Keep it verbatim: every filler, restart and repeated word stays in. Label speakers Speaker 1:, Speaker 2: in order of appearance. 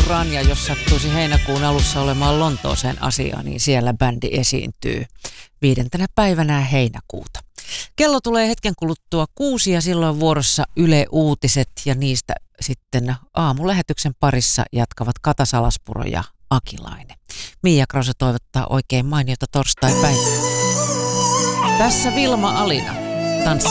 Speaker 1: uran ja jos sattuisi heinäkuun alussa olemaan Lontooseen asiaa, niin siellä bändi esiintyy viidentenä päivänä heinäkuuta. Kello tulee hetken kuluttua kuusi ja silloin vuorossa Yle Uutiset ja niistä sitten aamulähetyksen parissa jatkavat Kata Salaspuro ja Akilainen. Mia Krause toivottaa oikein mainiota torstai-päivää. Tässä Vilma Alina. Tanssi.